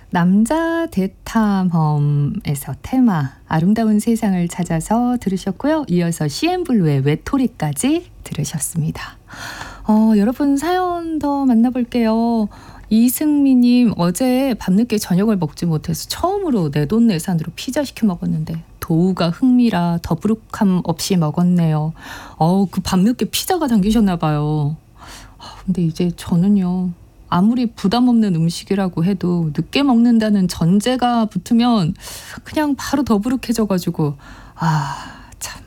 남자 대탐험에서 테마 아름다운 세상을 찾아서 들으셨고요. 이어서 CN블루의 외톨이까지 들으셨습니다. 여러분 사연 더 만나볼게요. 이승미님, 어제 밤늦게 저녁을 먹지 못해서 처음으로 내돈내산으로 피자 시켜 먹었는데 도우가 흥미라 더부룩함 없이 먹었네요. 그 밤늦게 피자가 당기셨나 봐요. 근데 이제 저는요, 아무리 부담 없는 음식이라고 해도 늦게 먹는다는 전제가 붙으면 그냥 바로 더부룩해져가지고 참.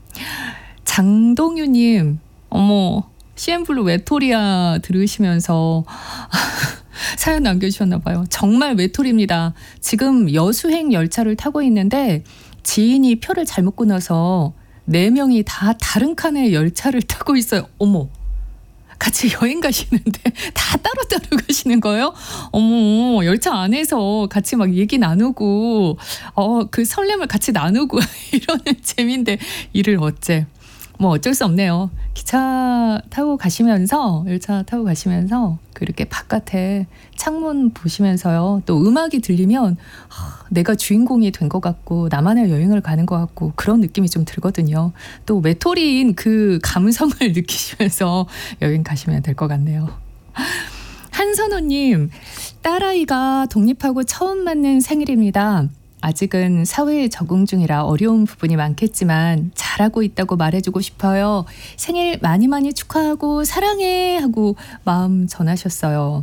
장동유님, CN블루 외톨이야 들으시면서 사연 남겨주셨나 봐요. 정말 외톨입니다. 지금 여수행 열차를 타고 있는데 지인이 표를 잘못 끊어서 4명이 다 다른 칸의 열차를 타고 있어요. 어머, 같이 여행 가시는데 다 따로따로 가시는 거예요? 어머, 열차 안에서 같이 막 얘기 나누고 그 설렘을 같이 나누고 이러는 재미인데 이를 어째. 어쩔 수 없네요. 기차 타고 가시면서, 열차 타고 가시면서 그렇게 바깥에 창문 보시면서요, 또 음악이 들리면 내가 주인공이 된 것 같고 나만의 여행을 가는 것 같고 그런 느낌이 좀 들거든요. 또 외톨이인 그 감성을 느끼시면서 여행 가시면 될 것 같네요. 한선호님, 딸아이가 독립하고 처음 맞는 생일입니다. 아직은 사회에 적응 중이라 어려운 부분이 많겠지만 잘하고 있다고 말해주고 싶어요. 생일 많이 많이 축하하고 사랑해 하고 마음 전하셨어요.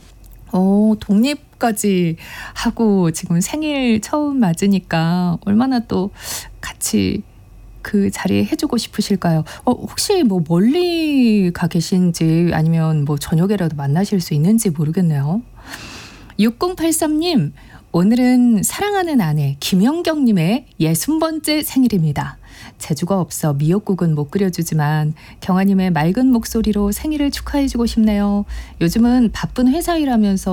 독립까지 하고 지금 생일 처음 맞으니까 얼마나 또 같이 그 자리에 해주고 싶으실까요? 혹시 멀리 가 계신지 아니면 저녁에라도 만나실 수 있는지 모르겠네요. 6083님, 오늘은 사랑하는 아내 김영경님의 60번째 생일입니다. 재주가 없어 미역국은 못 끓여주지만 경아님의 맑은 목소리로 생일을 축하해주고 싶네요. 요즘은 바쁜 회사 일하면서